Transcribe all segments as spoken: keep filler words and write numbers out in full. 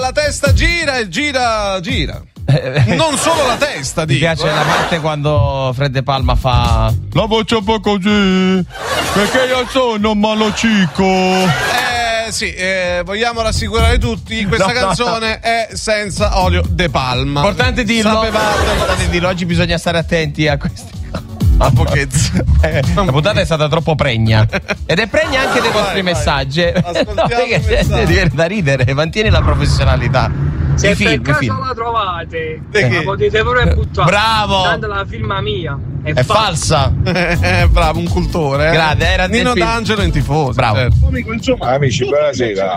La testa gira e gira, gira. Non solo la testa, dico. Mi piace eh. la parte quando Fred De Palma fa la voce un po' così, perché io sono malocico. Eh sì, eh, vogliamo rassicurare tutti, questa No, no, canzone no. è senza olio De Palma. Importante dirlo. Sapevate. Importante dirlo, oggi bisogna stare attenti a questi. A pochezzi. Eh, la puntata è stata troppo pregna. Ed è pregna anche dei vostri vai. messaggi. Ascoltiamo No, perché i messaggi. ti viene da ridere, mantieni la professionalità. Se I per film, i caso film. la trovate, Perché? la potete pure buttare. Bravo! Tanto la firma mia è, È falsa. Eh, bravo, un cultore. Eh. Grande, era del Nino film. D'Angelo in tifoso. Bravo. Eh. Amici, buonasera.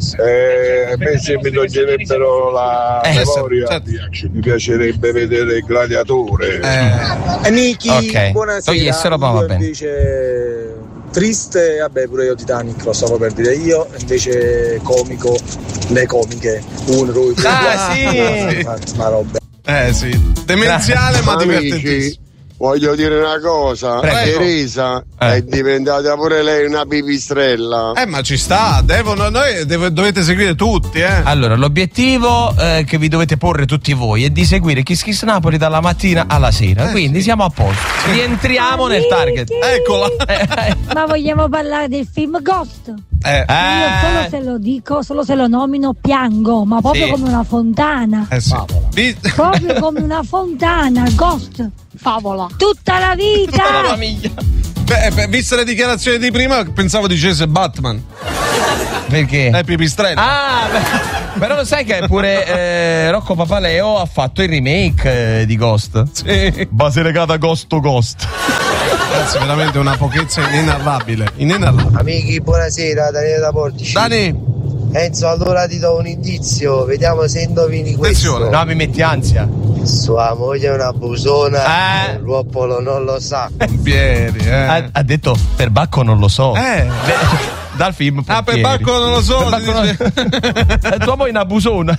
Eh, a me se mi toglierebbero la Eh, memoria, certo. mi piacerebbe vedere il gladiatore. Eh. Amici, Ok. buonasera. Togliessero, ma va Io bene. invece triste, vabbè pure io Titanic lo stavo per dire io, invece comico, le comiche, uno, due, tre, Ah, sì. ma roba. Eh sì, demenziale ma Amici, divertentissimo. voglio dire una cosa. Prego. Teresa Eh. è diventata pure lei una pipistrella. Eh ma ci sta, devono, noi deve- dovete seguire tutti, eh. Allora, l'obiettivo eh, che vi dovete porre tutti voi è di seguire Kiss Kiss Napoli dalla mattina alla sera. Eh, Quindi sì. siamo a posto. Rientriamo nel target. Eccola. Ma vogliamo parlare del film Ghost? Eh, Io solo Eh, se lo dico, solo se lo nomino piango, ma proprio Sì. come una fontana. eh sì. Vi- Proprio come una fontana, Ghost. Favola. Tutta la la vita. famiglia. Beh, beh, viste le dichiarazioni di prima, pensavo dicesse Batman. Perché? È pipistrello. Ah, beh, però lo sai che pure eh, Rocco Papaleo ha fatto il remake eh, di Ghost? Sì. Base legata Ghost to Ghost. Ragazzi, veramente una pochezza inenarrabile. Inenarrabile. Amici, buonasera, Daniele da Portici. Dani, Enzo, allora ti do un indizio, vediamo se indovini questo. Attenzione. No, mi metti ansia. Sua moglie è una busona, Eh. il ruopolo non lo sa. Pompieri, eh. Ha, ha detto per Bacco non lo so. Eh. Beh, dal film Ah, per Pompieri. Bacco non lo so. Per Bacco non- Eh, tua moglie è una busona.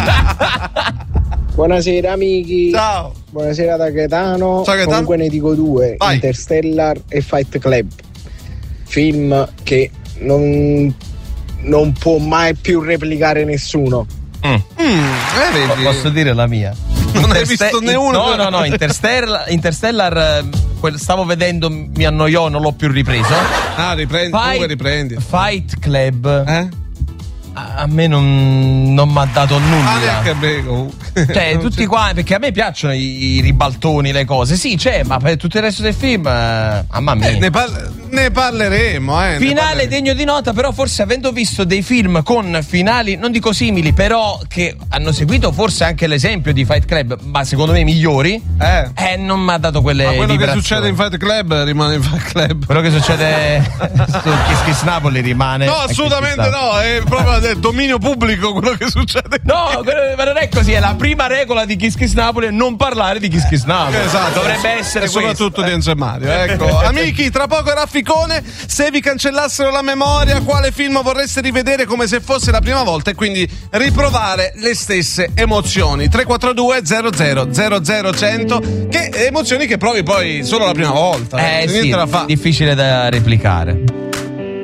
Buonasera amici. Ciao. Buonasera da Gaetano. Ciao, Gaetano. Comunque ne dico due, Vai. Interstellar e Fight Club. Film che non, non può mai più replicare nessuno. Mm, eh, vedi. Posso dire la mia? Non hai Interste- visto né uno? No, no, no, Interstellar, Interstellar eh, quel- stavo vedendo, mi annoiò, non l'ho più ripreso. Ah, riprendi, comunque riprendi. Fight Club Eh? a, a me non, non mi ha dato nulla. Ah, neanche a me comunque. Cioè, Non tutti c'è- qua, perché a me piacciono i, i ribaltoni, le cose. Sì, c'è, ma per tutto il resto del film, eh, mamma mia. Eh, ne, par- ne parleremo, eh. ne Finale parleremo. degno di nota, però forse avendo visto dei film con finali, non dico simili, però che hanno seguito forse anche l'esempio di Fight Club, ma secondo me migliori, Eh. eh, non mi ha dato quelle Ma quello che vibrazioni. succede in Fight Club rimane in Fight Club. Quello che succede su Kiss Kiss Napoli rimane. No, a Kiss assolutamente Kiss Napoli. no, è proprio del dominio pubblico quello che succede. No, quello- ma non è così, è la prima regola di Kiss Kiss Napoli è non parlare di Kiss Kiss Napoli. Esatto, Dovrebbe essere e soprattutto questo. di Enzo e Mario. Ecco, amici, tra poco Rafficone. Se vi cancellassero la memoria, quale film vorreste rivedere come se fosse la prima volta e quindi riprovare le stesse emozioni? tre quattro due zero zero zero zero cento. Che emozioni che provi poi solo la prima volta. Eh Niente sì, da fa. difficile da replicare.